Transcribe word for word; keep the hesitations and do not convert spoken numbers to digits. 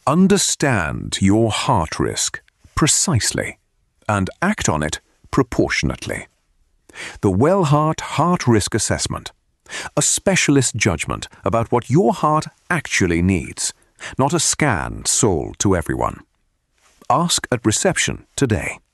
Understand your heart risk precisely and act on it proportionately. The Wellheart Heart Risk Assessment, a specialist judgment about what your heart actually needs, not a scan sold to everyone. Ask at reception today.